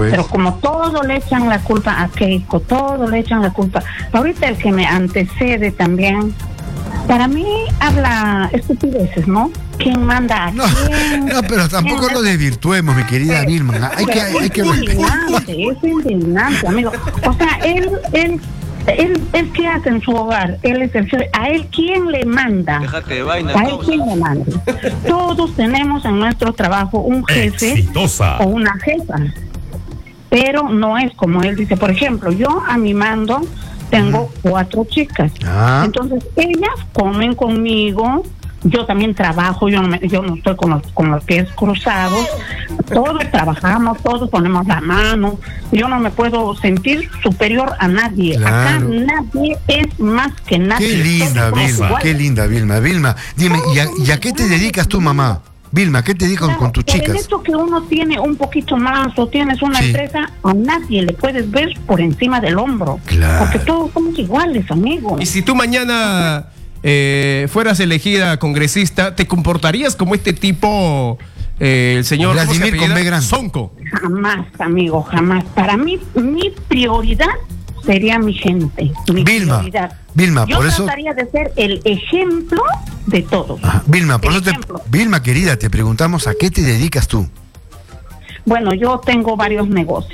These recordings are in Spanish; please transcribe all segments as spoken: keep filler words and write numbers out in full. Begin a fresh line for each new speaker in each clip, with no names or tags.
pues.
Pero como todo le echan la culpa a Keiko, todo le echan la culpa. Ahorita el que me antecede también, para mí habla estupideces, ¿no? ¿Quién manda a
No,
quién?
no, pero tampoco lo desvirtuemos, mi querida Vilma. Hay que, hay que
Es indignante, es indignante, amigo. O sea, él, él, él, él ¿qué hace en su hogar? Él es el jefe. ¿A él quién le manda?
Déjate de vaina.
¿A él quién le manda? Todos tenemos en nuestro trabajo un jefe
Exitosa.
o una jefa. Pero no es como él dice. Por ejemplo, yo a mi mando tengo cuatro chicas.
Ah.
Entonces, ellas comen conmigo. Yo también trabajo, yo no, me, yo no estoy con los, con los pies cruzados. Todos trabajamos, todos ponemos la mano. Yo no me puedo sentir superior a nadie.
Claro.
Acá nadie es más que nadie.
Qué linda,
Todos somos
Vilma,
iguales.
qué linda, Vilma. Vilma, dime, ¿y a, y a qué te dedicas tú, mamá? Vilma, ¿qué te dedicas
Claro,
con tus
por el
chicas?
hecho que uno tiene un poquito más o tienes una
Sí.
empresa, a nadie le puedes ver por encima del hombro.
Claro.
Porque todos somos iguales, amigo.
Y si tú mañana eh, fueras elegida congresista, ¿te comportarías como este tipo, eh, el señor ¿cómo se
Vladimir con
apellida?
B grande.
Sonko?
Jamás, amigo, jamás. Para mí, mi prioridad sería mi gente. Mi
Vilma,
prioridad.
Vilma,
Yo
por eso-
trataría de ser el ejemplo de todos.
Ajá, Vilma, por
El
eso te,
ejemplo.
Vilma, querida, te preguntamos a qué te dedicas tú.
Bueno, yo tengo varios negocios.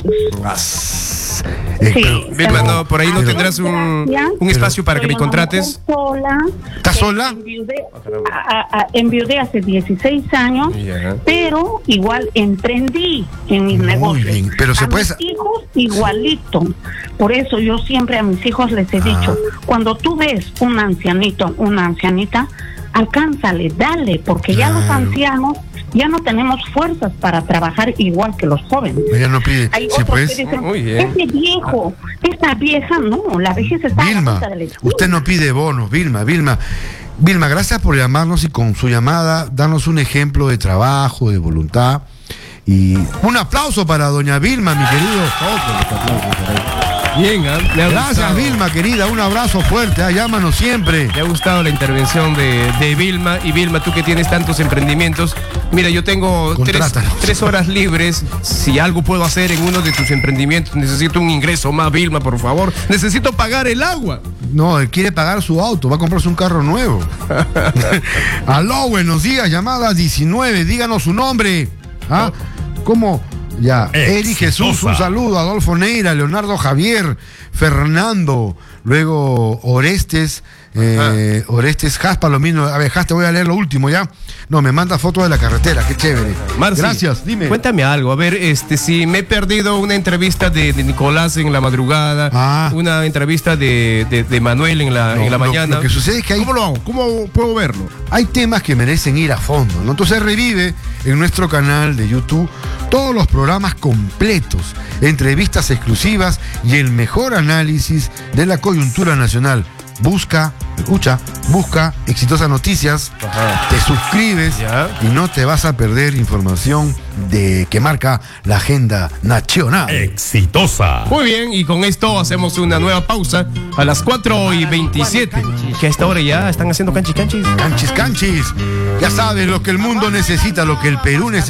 Eh,
Sí.
pero-
Vilma,
Tengo-
no, por ahí no
Pero-
tendrás un,
Gracias.
un espacio para que
Soy
me
una
contrates.
mujer sola.
¿Estás
Eh,
sola?
Enviudé, a- a- enviudé hace dieciséis años,
Ya.
pero igual emprendí en mis
Muy
negocios.
bien, pero se
a
puede-
mis hijos igualito. Por eso yo siempre a mis hijos les he dicho, cuando tú ves un ancianito, una ancianita, alcánzale, dale, porque ya los
Claro.
ancianos ya no tenemos fuerzas para trabajar igual que los jóvenes.
Ella no pide.
Hay
Sí,
otros
pues.
que dicen,
Muy bien.
ese viejo, esa vieja, no, la vejez está a la
Vilma,
vuelta de la esquina.
usted no pide bonos, Vilma, Vilma. Vilma, gracias por llamarnos y con su llamada darnos un ejemplo de trabajo, de voluntad. Y un aplauso para doña Vilma, mi querido.
Bien, ¿eh? Me ha
Gracias,
gustado.
Vilma, querida. Un abrazo fuerte. ah, Llámanos siempre.
Me ha gustado la intervención de, de Vilma. Y Vilma, tú que tienes tantos emprendimientos, mira, yo tengo tres,
Contrátanos.
tres horas libres. Si algo puedo hacer en uno de tus emprendimientos, necesito un ingreso más, Vilma, por favor. Necesito pagar el agua.
No, él quiere pagar su auto, va a comprarse un carro nuevo. Aló, buenos días, llamada diecinueve, díganos su nombre. ¿Ah? ¿Cómo? Ya, Eri Jesús, un saludo, Adolfo Neira, Leonardo Javier, Fernando, luego Orestes, eh, Orestes Jaspa, lo mismo. A ver, Jaspa, voy a leer lo último ya. No, me manda fotos de la carretera, qué chévere.
Marci,
Gracias, dime.
Cuéntame algo, a ver, este, si me he perdido una entrevista de, de Nicolás en la madrugada,
Ah.
una entrevista de, de, de Manuel en la,
No,
en la
lo-
mañana.
Lo que sucede es que hay,
¿Cómo lo hago? ¿Cómo puedo verlo?
hay temas que merecen ir a fondo, ¿no? Entonces revive en nuestro canal de YouTube todos los programas completos, entrevistas exclusivas y el mejor análisis de la coyuntura nacional. Busca, escucha, busca Exitosa Noticias, te suscribes
Ya.
y no te vas a perder información de que marca la agenda nacional.
Exitosa.
Muy bien, y con esto hacemos una nueva pausa a las cuatro y veintisiete. Que a esta hora ya están haciendo canchis canchis.
Canchis, canchis. Ya sabes lo que el mundo necesita, lo que el Perú necesita.